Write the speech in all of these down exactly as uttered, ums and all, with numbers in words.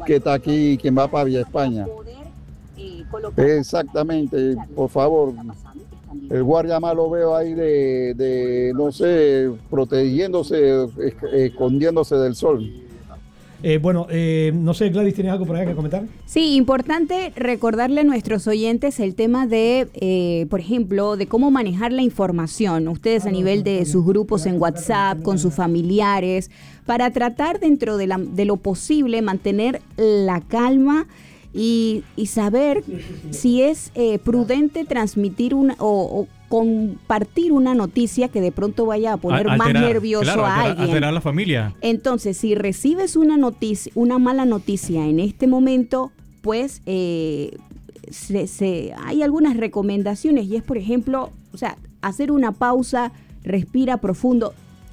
que está aquí, quien va para Villa España. Exactamente, por favor. El guardia más lo veo ahí de, de no sé, protegiéndose, escondiéndose del sol. Eh, bueno, eh, no sé, Gladys, ¿tienes algo por ahí que comentar? Sí, importante recordarle a nuestros oyentes el tema de, eh, por ejemplo, de cómo manejar la información. Ustedes a nivel de sus grupos en WhatsApp, con sus familiares, para tratar dentro de, la, de lo posible mantener la calma y, y saber si es eh, prudente transmitir una, o, o compartir una noticia que de pronto vaya a poner Alterar, más nervioso claro, a alterar, alguien. Alterar a la familia. Entonces, si recibes una noticia, una mala noticia en este momento, pues eh, se, se, hay algunas recomendaciones y es, por ejemplo, o sea, hacer una pausa, respira profundo.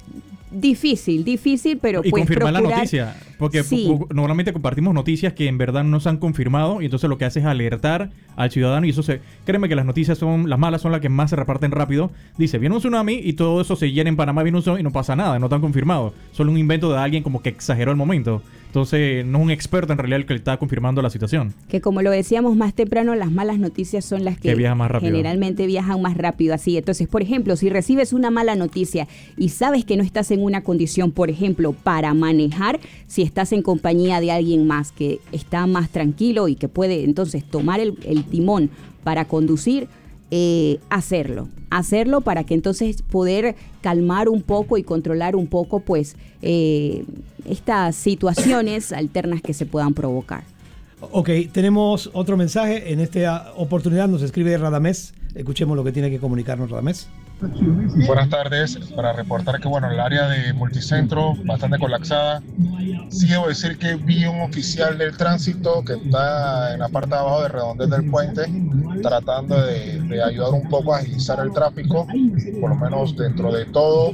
Difícil, difícil, pero y pues confirmar procurar, la noticia, porque sí. p- p- normalmente compartimos noticias que en verdad no se han confirmado y entonces lo que hace es alertar al ciudadano y eso se, créeme que las noticias son, las malas son las que más se reparten rápido. Dice, viene un tsunami y todo eso se llena en Panamá, viene un tsunami y no pasa nada, no están confirmado, solo un invento de alguien como que exageró el momento. Entonces no es un experto en realidad el que está confirmando la situación. Que como lo decíamos más temprano, las malas noticias son las que, que viajan más rápido. Generalmente viajan más rápido. Así, entonces, por ejemplo, si recibes una mala noticia y sabes que no estás en una condición, por ejemplo, para manejar, si estás en compañía de alguien más que está más tranquilo y que puede entonces tomar el, el timón para conducir, eh, hacerlo. Hacerlo para que entonces poder calmar un poco y controlar un poco, pues, eh, estas situaciones alternas que se puedan provocar. Ok, tenemos otro mensaje. En esta oportunidad nos escribe Radamés. Escuchemos lo que tiene que comunicarnos Radamés. Buenas tardes, para reportar que bueno, el área de Multicentro bastante colapsada. Sí debo decir que vi un oficial del tránsito que está en la parte de abajo de redondel del puente tratando de, de ayudar un poco a agilizar el tráfico, por lo menos dentro de todo,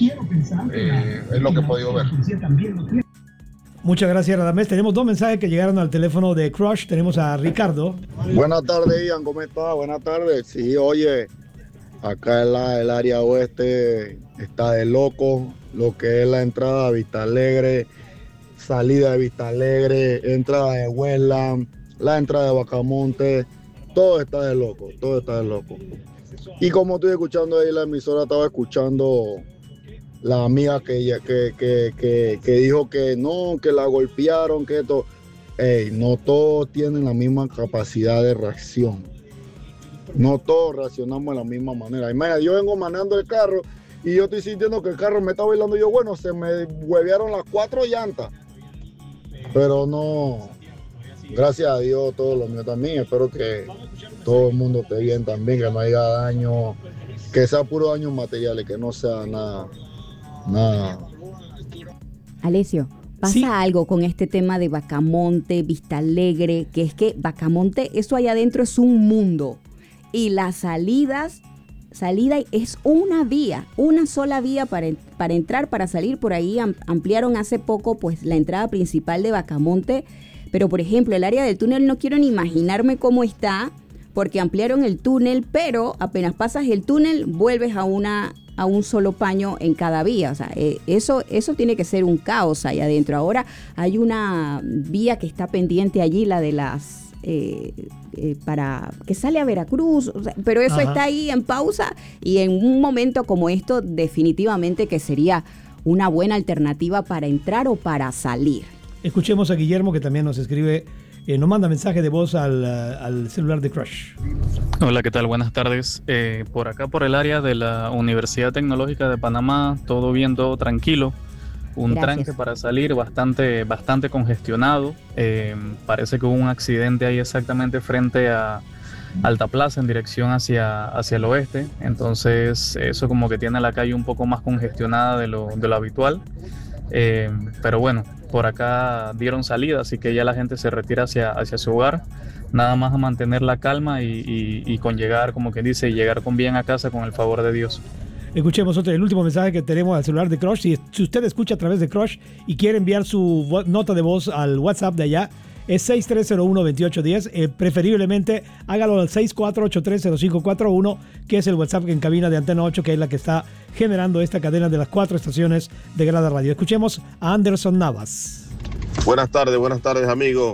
eh, es lo que he podido ver. Muchas gracias, Radamés. Tenemos dos mensajes que llegaron al teléfono de Crush. Tenemos a Ricardo. Buenas tardes, Ian, ¿cómo estás? Buenas tardes. Sí, oye, acá en la, el área oeste está de loco, lo que es la entrada de Vista Alegre, salida de Vista Alegre, entrada de Westland, la entrada de Bacamonte, todo está de loco, todo está de loco. Y como estoy escuchando ahí la emisora, estaba escuchando la amiga que, que, que, que, que dijo que no, que la golpearon, que esto. Ey, no todos tienen la misma capacidad de reacción. No todos reaccionamos de la misma manera. Imagínate, yo vengo manejando el carro y yo estoy sintiendo que el carro me está bailando. Y yo, bueno, se me huevearon las cuatro llantas. Pero no, gracias a Dios, todo lo mío también. Espero que todo el mundo esté bien también, que no haya daño, que sea puro daños materiales, que no sea nada. Nada. Alessio, ¿pasa sí. algo con este tema de Bacamonte, Vista Alegre? Que es que Bacamonte, eso allá adentro es un mundo. Y las salidas, salida es una vía, una sola vía para, para entrar, para salir. Por ahí ampliaron hace poco pues la entrada principal de Bacamonte. Pero por ejemplo, el área del túnel no quiero ni imaginarme cómo está, porque ampliaron el túnel, pero apenas pasas el túnel, vuelves a una... a un solo paño en cada vía. O sea, eh, eso, eso tiene que ser un caos ahí adentro. Ahora hay una vía que está pendiente allí, la de las... Eh, eh, para que sale a Veracruz, o sea, pero eso Ajá. está ahí en pausa y en un momento como esto definitivamente que sería una buena alternativa para entrar o para salir. Escuchemos a Guillermo, que también nos escribe, eh, nos manda mensaje de voz al, al celular de Crush. Hola, ¿qué tal? Buenas tardes. Eh, por acá, por el área de la Universidad Tecnológica de Panamá, todo bien, todo tranquilo. Un Gracias. tranque para salir bastante, bastante congestionado. Eh, parece que hubo un accidente ahí exactamente frente a Alta Plaza en dirección hacia, hacia el oeste. Entonces eso como que tiene la calle un poco más congestionada de lo, de lo habitual. Eh, pero bueno, por acá dieron salida, así que ya la gente se retira hacia, hacia su hogar. Nada más a mantener la calma y, y, y con llegar, como quien dice, llegar con bien a casa con el favor de Dios. Escuchemos otro, el último mensaje que tenemos al celular de Crush. Si, si usted escucha a través de Crush y quiere enviar su vo- nota de voz al WhatsApp de allá, es seis tres cero uno, dos ocho uno cero. Eh, preferiblemente hágalo al seis cuatro ocho tres cero cinco cuatro uno, que es el WhatsApp en cabina de Antena ocho, que es la que está generando esta cadena de las cuatro estaciones de Grada Radio. Escuchemos a Anderson Navas. Buenas tardes, buenas tardes, amigos.